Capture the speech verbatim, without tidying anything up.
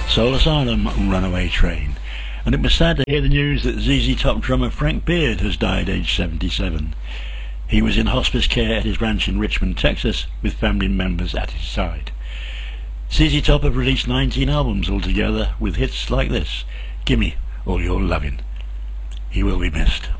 Soul Asylum, Runaway Train. And it was sad to hear the news that Z Z Top drummer Frank Beard has died aged seventy-seven. He was in hospice care at his ranch in Richmond, Texas, with family members at his side. Z Z Top have released nineteen albums altogether, with hits like this, Gimme All Your Lovin'. He will be missed.